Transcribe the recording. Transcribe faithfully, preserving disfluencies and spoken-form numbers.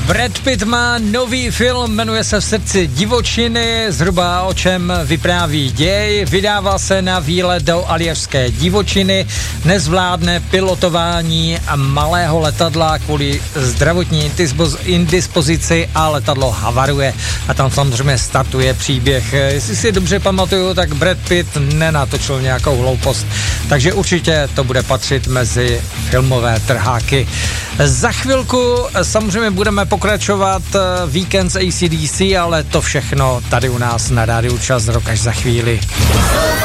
Brad Pitt má nový film, jmenuje se V srdci divočiny, zhruba o čem vypráví děj. Vydává se na výlet do aljašské divočiny, nezvládne pilotování malého letadla kvůli zdravotní indispozici a letadlo havaruje. A tam samozřejmě startuje příběh. Jestli si dobře pamatuju, tak Brad Pitt nenatočil nějakou hloupost, takže určitě to bude patřit mezi filmové trháky. Za chvilku samozřejmě budeme pokračovat Víkend s A C D C, ale to všechno tady u nás na Rádiu Čas, rok až za chvíli.